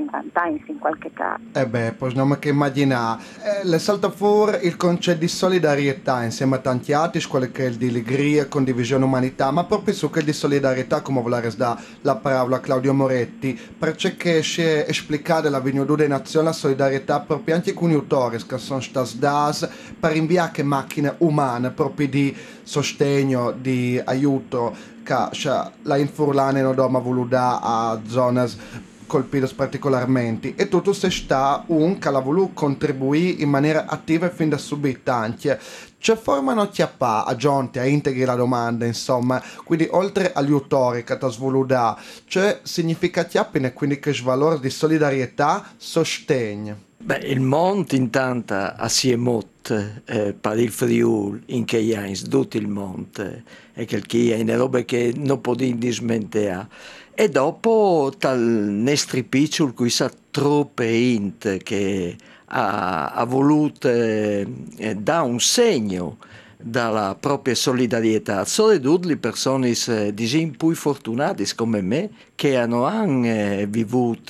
50 anni in qualche caso. Pues non che immaginare. Le salta fuori il concetto di solidarietà insieme a tanti altri, quello che è il di allegria, condivisione umanità, ma proprio su quel di solidarietà, come volere da la parola a Claudio Moretti, perché si è esplicata la vignodude nazione la solidarietà proprio anche con gli autori che sono stati das per inviare macchine umane proprio di sostegno, di aiuto che la infurlane non doma voluta a zone colpite particolarmente e tutto se sta un che ha voluto contribuire in maniera attiva e fin da subito anche c'è forma non chiappa a giunti a integri la domanda insomma quindi oltre agli autori che ti svoluda c'è significa chiappine quindi che valore di solidarietà sostegno. Beh, il Monte intanto assieme per il Friuli in che ha tutto il Monte e che è una roba che non puoi dismentare. E dopo tal Nestri Picciul cui sa troppe int che ha voluto dare un segno dalla propria solidarietà. Soprattutto le persone più fortunate come me che hanno anche vissuto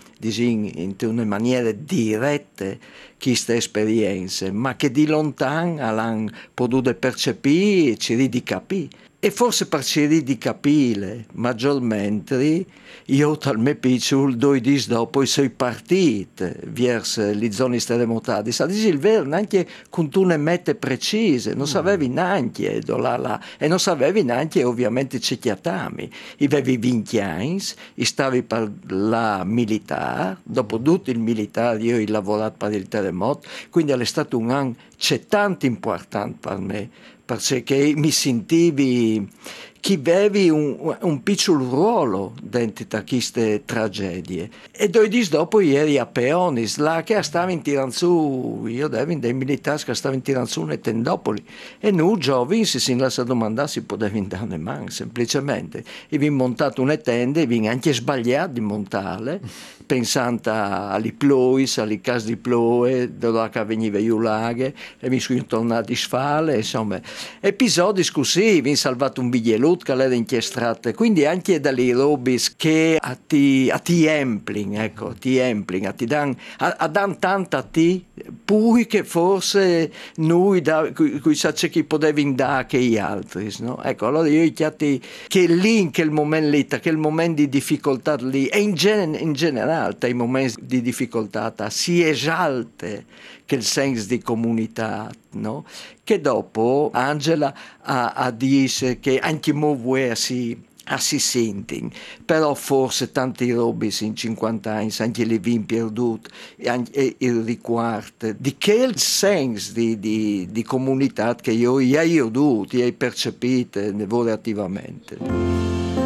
in una maniera diretta queste esperienze, ma che di lontano hanno potuto percepire e ci di capire. E forse per cercare di capire maggiormente, io dal mio piccolo, 2 giorni dopo, sono partito verso le zone terremotate. A dire il vero, neanche con una meta precisa, non sapevi neanche là, e non sapevi neanche ovviamente c'è chiatami. Io avevo 20 anni, stavi per la militare, dopo tutto il militare io ho lavorato per il terremoto, quindi è stato un anno tanto importante per me, perché mi sentivi che avevi un piccolo ruolo dentro queste tragedie. E 2 giorni dopo ieri a Peonis, là che stavano tirando su, io avevo dei militari che stavano tirando su le tendopoli, e noi giovani si lascia domandare se potevano dare una mano, semplicemente. E abbiamo montato una tenda e abbiamo anche sbagliato di montarle, pensando alle plois, alle case di ploe, dove veniva io laghe, e mi sono tornati a sfale, insomma. Episodi così, abbiamo salvato un biglietto che l'era inchiestrata, quindi anche dalle robis che ti empling, ecco, ti empling, ti dan tanto a te, poi che forse noi qui sa che potevi dare che gli altri, no? Ecco, allora io chiatti che lì, in quel momento lì, che il momento di difficoltà lì, e in generale, i momenti di difficoltà, si esalta che il senso di comunità, no? Che dopo Angela ha detto che anche mo vuoi si sentono, però forse tanti robi in 50 anni, anche le vin perdute e il riguardo di quel senso di comunità che io ho avuto e ho percepito attivamente.